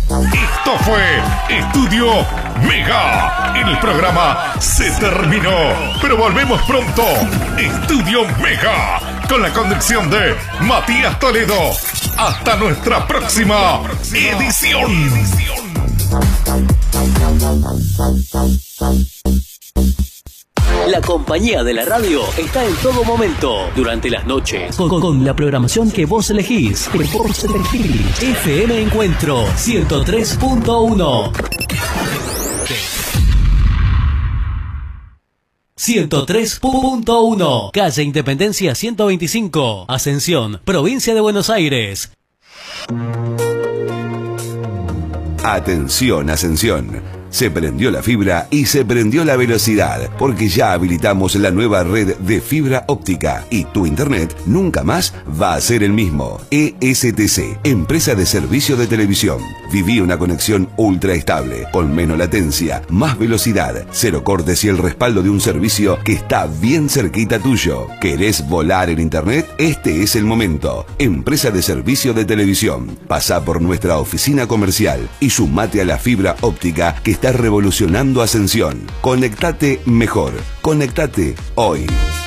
Esto fue Estudio Mega. El programa se terminó, pero volvemos pronto. Estudio Mega, con la conducción de Matías Toledo. Hasta nuestra próxima edición. La compañía de la radio está en todo momento, durante las noches, con la programación que vos elegís. FM Encuentro 103.1. 103.1, calle Independencia 125, Ascensión, provincia de Buenos Aires. Atención, Ascensión. Se prendió la fibra y se prendió la velocidad, porque ya habilitamos la nueva red de fibra óptica y tu internet nunca más va a ser el mismo. ESTC, empresa de servicio de televisión. Viví una conexión ultra estable, con menos latencia, más velocidad, cero cortes y el respaldo de un servicio que está bien cerquita tuyo. ¿Querés volar en internet? Este es el momento. Empresa de servicio de televisión. Pasá por nuestra oficina comercial y sumate a la fibra óptica que está revolucionando Ascensión. Conectate mejor. Conectate hoy.